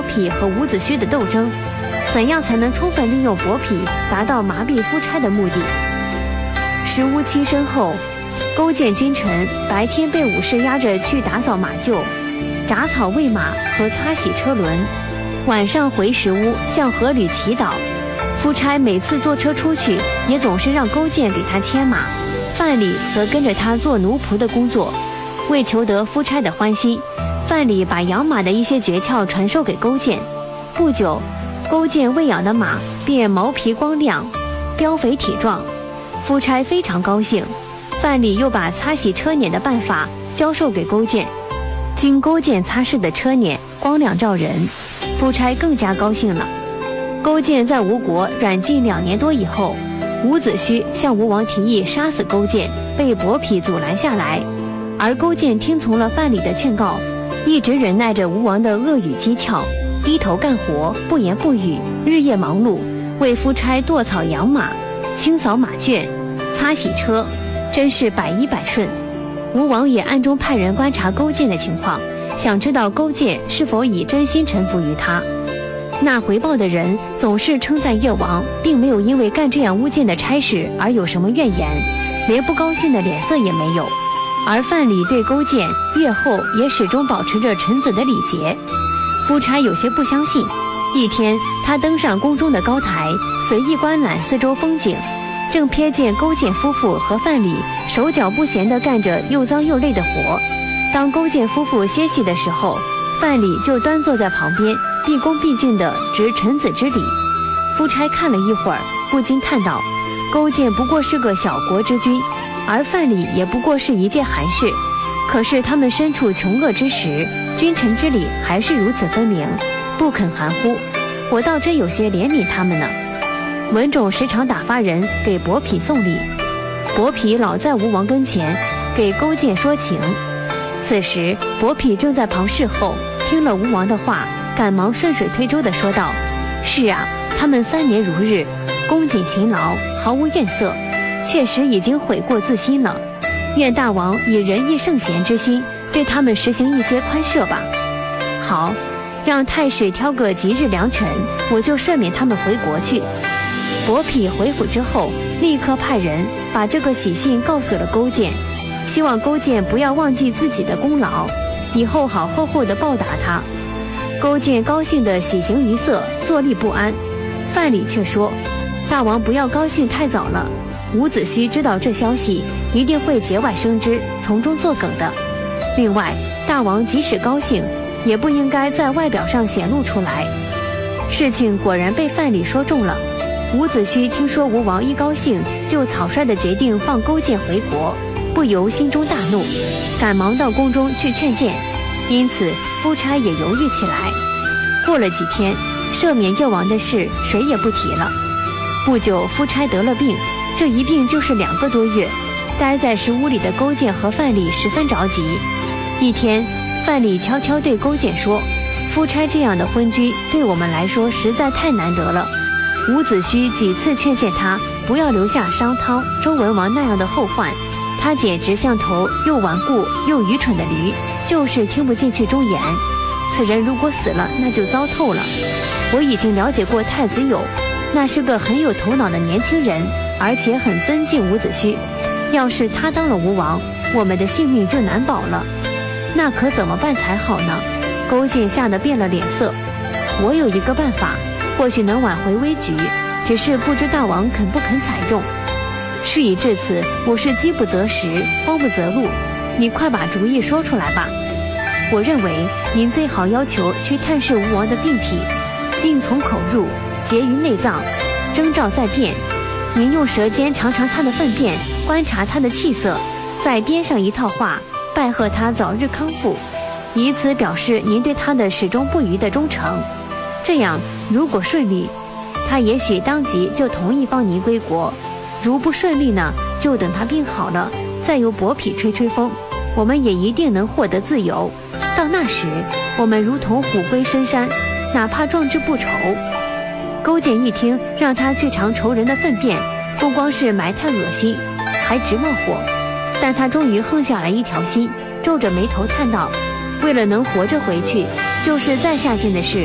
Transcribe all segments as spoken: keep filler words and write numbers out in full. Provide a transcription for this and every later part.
伯嚭和伍子胥的斗争，怎样才能充分利用伯嚭，达到麻痹夫差的目的？石乌期身后，勾践君臣白天被武士押着去打扫马厩、铡草喂马和擦洗车轮，晚上回石屋向河吕祈祷。夫差每次坐车出去，也总是让勾践给他牵马，范蠡则跟着他做奴仆的工作。为求得夫差的欢心，范蠡把养马的一些诀窍传授给勾践。不久，勾践喂养的马便毛皮光亮，膘肥体壮。夫差非常高兴，范蠡又把擦洗车辇的办法教授给勾践。经勾践擦拭的车辇光亮照人，夫差更加高兴了。勾践在吴国软禁两年多以后，伍子胥向吴王提议杀死勾践，被伯嚭阻拦下来。而勾践听从了范蠡的劝告，一直忍耐着吴王的恶语讥诮，低头干活，不言不语，日夜忙碌，为夫差剁草养马、清扫马圈、擦洗车，真是百依百顺。吴王也暗中派人观察勾践的情况，想知道勾践是否已真心臣服于他。那回报的人总是称赞越王，并没有因为干这样污践的差事而有什么怨言，连不高兴的脸色也没有。而范蠡对勾践越后也始终保持着臣子的礼节。夫差有些不相信。一天，他登上宫中的高台，随意观览四周风景，正瞥见勾践夫妇和范蠡手脚不闲地干着又脏又累的活。当勾践夫妇歇息的时候，范蠡就端坐在旁边，毕恭毕敬地执臣子之礼。夫差看了一会儿，不禁叹道：勾践不过是个小国之君，而范蠡也不过是一介寒士，可是他们身处穷恶之时，君臣之礼还是如此分明，不肯含糊，我倒真有些怜悯他们呢。文种时常打发人给伯嚭送礼，伯嚭老在吴王跟前给勾践说情。此时伯嚭正在旁侍候，听了吴王的话，赶忙顺水推舟地说道：是啊，他们三年如日，恭谨勤劳，毫无怨色，确实已经悔过自新了。愿大王以仁义圣贤之心，对他们实行一些宽赦吧。好，让太史挑个吉日良辰，我就赦免他们回国去。伯嚭回府之后，立刻派人把这个喜讯告诉了勾践，希望勾践不要忘记自己的功劳，以后好厚厚地报答他。勾践高兴得喜形于色，坐立不安。范蠡却说：大王不要高兴太早了，伍子胥知道这消息，一定会节外生枝，从中作梗的。另外，大王即使高兴，也不应该在外表上显露出来。事情果然被范蠡说中了。伍子胥听说吴王一高兴就草率地决定放勾践回国，不由心中大怒，赶忙到宫中去劝谏。因此夫差也犹豫起来。过了几天，赦免越王的事谁也不提了。不久，夫差得了病，这一病就是两个多月。待在石屋里的勾践和范蠡十分着急。一天，范蠡悄悄对勾践说：夫差这样的昏君对我们来说实在太难得了。伍子胥几次劝谏他不要留下商汤、周文王那样的后患，他简直像头又顽固又愚蠢的驴，就是听不进去忠言。此人如果死了，那就糟透了。我已经了解过太子友，那是个很有头脑的年轻人，而且很尊敬伍子胥。要是他当了吴王，我们的性命就难保了。那可怎么办才好呢？勾践吓得变了脸色。我有一个办法，或许能挽回危局，只是不知大王肯不肯采用。事已至此，我是饥不择食，慌不择路，你快把主意说出来吧。我认为您最好要求去探视吴王的病体，病从口入，结于内脏，征兆在变。您用舌尖尝尝他的粪便，观察他的气色，再编上一套话，拜贺他早日康复，以此表示您对他的始终不渝的忠诚。这样如果顺利，他也许当即就同意放您归国；如不顺利呢，就等他病好了，再由伯嚭吹吹风，我们也一定能获得自由。到那时，我们如同虎归深山，哪怕壮志不酬。勾践一听让他去尝仇人的粪便，不光是埋汰恶心，还直冒火。但他终于横下来一条心，皱着眉头叹道：为了能活着回去，就是再下贱的事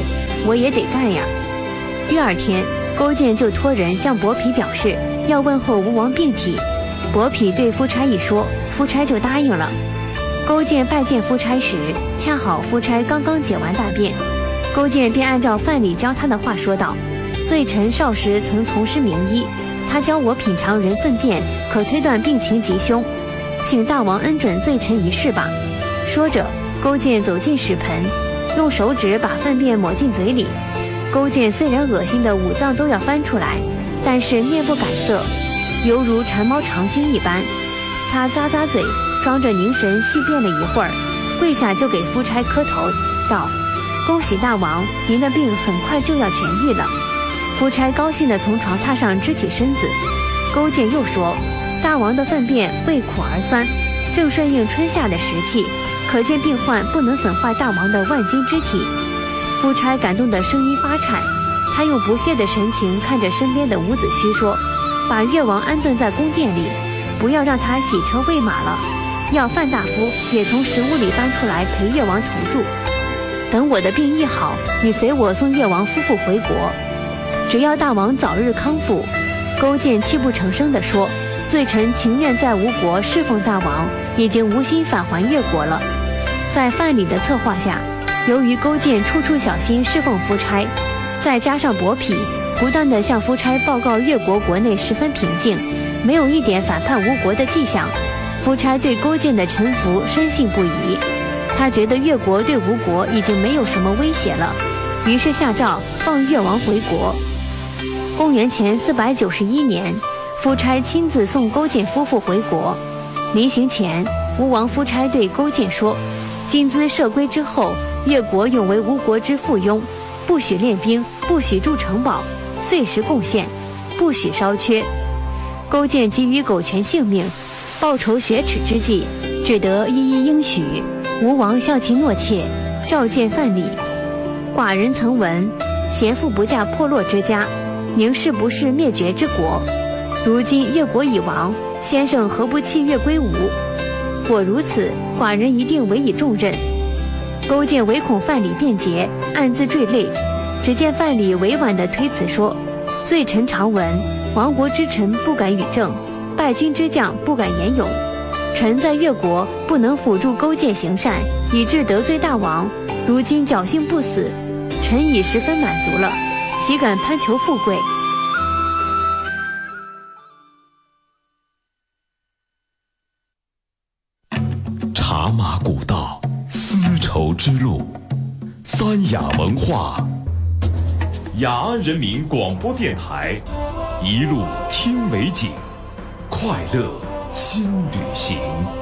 我也得干呀。第二天，勾践就托人向伯嚭表示要问候吴王病体。伯嚭对夫差一说，夫差就答应了。勾践拜见夫差时，恰好夫差刚刚解完大便，勾践便按照范蠡教他的话说道：“罪臣少时曾从师名医，他教我品尝人粪便，可推断病情吉凶，请大王恩准罪臣一试吧。”说着，勾践走进屎盆，用手指把粪便抹进嘴里。勾践虽然恶心的五脏都要翻出来，但是面不改色，犹如馋猫尝心一般。他咂咂嘴，装着凝神细辨了一会儿，跪下就给夫差磕头，道：“恭喜大王，您的病很快就要痊愈了。”夫差高兴地从床榻上支起身子。勾践又说：“大王的粪便味苦而酸，正顺应春夏的时气，可见病患不能损坏大王的万金之体。”夫差感动得声音发颤，他用不屑的神情看着身边的伍子胥说：“把越王安顿在宫殿里，不要让他洗车喂马了，要范大夫也从食屋里搬出来陪越王同住。等我的病医好，你随我送越王夫妇回国。只要大王早日康复。”勾践泣不成声地说：“罪臣情愿在吴国侍奉大王，已经无心返还越国了。”在范蠡的策划下，由于勾践处处小心侍奉夫差，再加上伯嚭不断地向夫差报告越国国内十分平静，没有一点反叛吴国的迹象，夫差对勾践的臣服深信不疑。他觉得越国对吴国已经没有什么威胁了，于是下诏放越王回国。公元前四百九十一年，夫差亲自送勾践夫妇回国。临行前，吴王夫差对勾践说：“金资设归之后，越国永为吴国之附庸，不许练兵，不许筑城堡，岁时贡献，不许稍缺。”勾践急于苟全性命，报仇雪耻之际，只得一一应许。吴王效其诺切，召见范蠡。寡人曾闻，贤妇不嫁破落之家，名士不是灭绝之国。如今越国已亡，先生何不弃越归吴？果如此，寡人一定委以重任。勾践唯恐范蠡辩解，暗自坠泪。只见范蠡委婉地推辞说：“罪臣常闻，亡国之臣不敢与政，败军之将不敢言勇。臣在越国不能辅助勾践行善，以致得罪大王，如今侥幸不死，臣已十分满足了，岂敢攀求富贵？” 茶马古道，丝绸之路，三雅文化，雅安人民广播电台，一路听美景，快乐新旅行。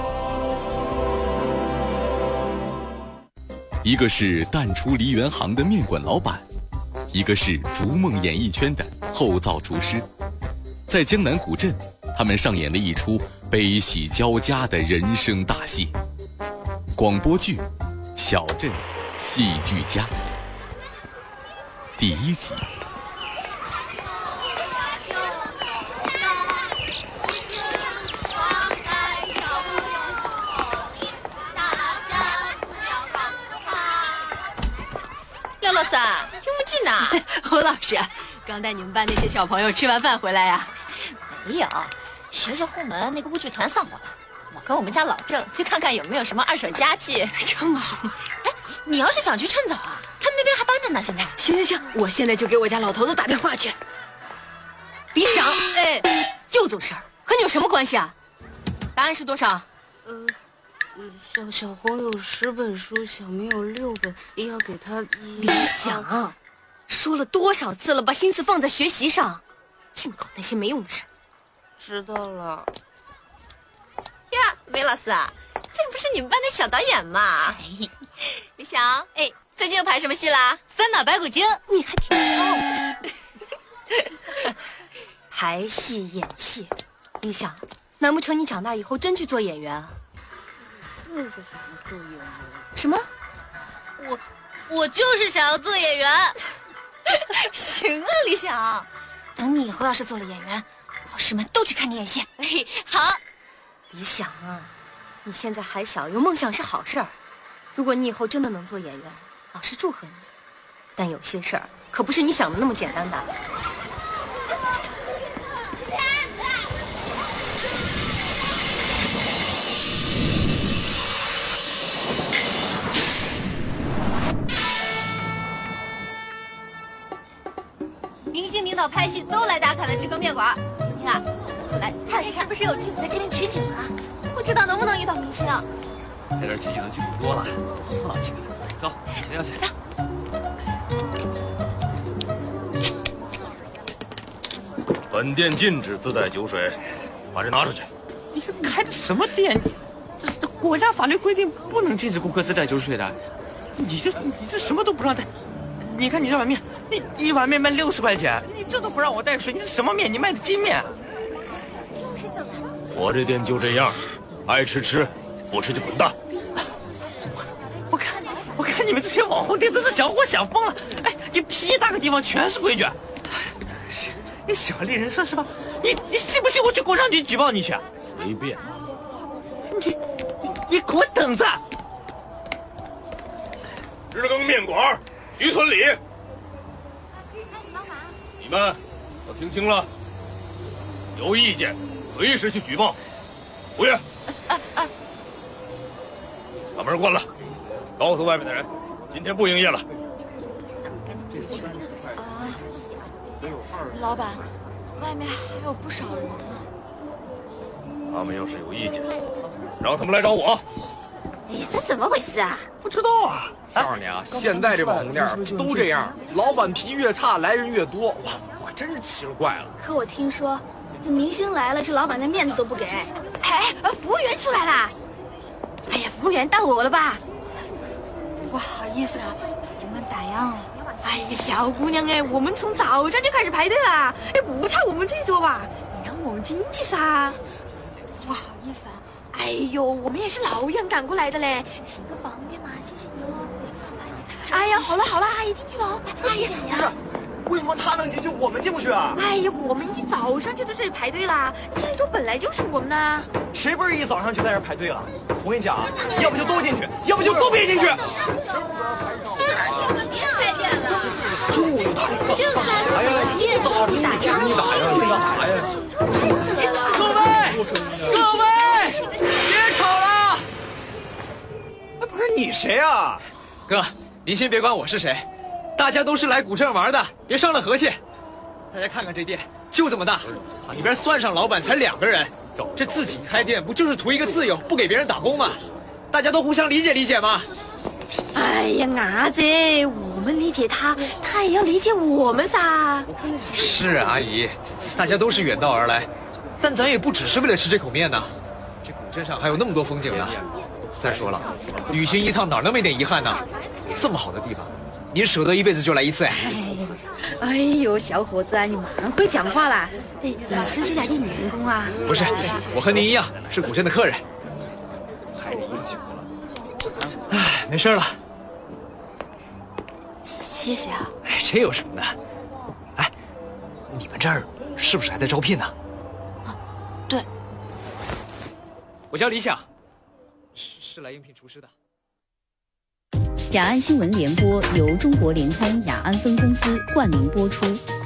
一个是淡出梨园行的面馆老板，一个是逐梦演艺圈的后灶厨师。在江南古镇，他们上演了一出悲喜交加的人生大戏。广播剧《小镇戏剧家》第一集。 廖老三，听不进呐？ 侯老师，刚带你们班那些小朋友吃完饭回来呀？ 没有，学校后门那个乌剧团散伙了。我跟我们家老郑去看看有没有什么二手家具。 这么好？ 哎，你要是想去趁早啊，他们那边还搬着呢。现在。 行行行，我现在就给我家老头子打电话去。李想，哎，就做事儿，和你有什么关系啊？答案是多少？ 呃，小小红有十本书，小明有六本，也要给他一。 李想，说了多少次了，把心思放在学习上，净搞那些没用的事。 知道了。 呀，梅老师啊，这不是你们班的小导演吗？哎，李想，哎，最近又排什么戏啦？ 三打白骨精，你还挺棒。排戏演戏，李想，难不成你长大以后真去做演员啊？ 就是想做演员。 什么？ 我我就是想要做演员。 行啊，李想，等你以后要是做了演员，老师们都去看你演戏。 哎，好。 李想啊，你现在还小，有梦想是好事儿。如果你以后真的能做演员，老师祝贺你。 但有些事儿可不是你想的那么简单的。 明星领导拍戏都来打卡的这个面馆，今天啊，就来看一看，是不是有剧组在这边取景啊？不知道能不能遇到明星。 在这儿取景的剧组多了，热闹起来。走，前要去。 走。 本店禁止自带酒水，把这拿出去。 你是开的什么店？这这国家法律规定不能禁止顾客自带酒水的。你这你这什么都不让带。你看你这碗面，你一碗面卖六十块钱，你这都不让我带水，你这什么面？你卖的筋面？ 我这店就这样，爱吃吃，不吃就滚蛋。 我看我看你们这些网红店都是想活想疯了。哎，你屁大个地方全是规矩。你喜欢猎人设是吧？你你信不信我去工商局举报你去？ 随便。 你你你给我等着！ 日更面馆，于村里，你们都听清了，有意见随时去举报。服务员，把门关了，告诉外面的人，今天不营业了。 老板，外面还有不少人呢。 他们要是有意见，让他们来找我。 哎呀，这怎么回事啊？ 不知道啊！告诉你啊，现在这网红店都这样，老板脾气越差，来人越多。哇，我真是奇了怪了。 可我听说，这明星来了，这老板连面子都不给。 哎，服务员出来了！哎呀，服务员到我了吧？ 不好意思啊，你们打烊了。 哎呀，小姑娘哎，我们从早上就开始排队了，哎，不差我们这桌吧？你让我们进去噻。 不好意思啊。 哎呦，我们也是老远赶过来的嘞，行个方便嘛，谢谢你哦。哎呀，好了好了，阿姨进去了。哎呀呀， 为什么他能进去，我们进不去啊？ 哎呀，我们一早上就在这里排队啦，下一桌本来就是我们的。 谁不是一早上就在这排队了？我跟你讲啊，要不就都进去，要不就都别进去。中午打烊，干啥呀？打中午打烊，你干啥呀？ 各位，各位，别吵了！ 不是你谁啊？ 哥，您先别管我是谁，大家都是来古镇玩的，别伤了和气。大家看看这店，就这么大，里边算上老板才两个人，这自己开店不就是图一个自由，不给别人打工吗？大家都互相理解理解嘛。 哎呀，伢子，我们理解他，他也要理解我们噻。 是阿姨，大家都是远道而来，但咱也不只是为了吃这口面呢。这古镇上还有那么多风景呢。再说了，旅行一趟哪那么一点遗憾呢？这么好的地方，您舍得一辈子就来一次？ 哎呦，小伙子啊，你蛮会讲话啦！哎，你是这家店员工啊？ 不是，我和您一样是古镇的客人。哎，没事了。 谢谢啊。 哎，这有什么的？哎，你们这儿是不是还在招聘呢？ 啊，对。 我叫李想，是是来应聘厨师的。 雅安新闻联播由中国联通雅安分公司冠名播出。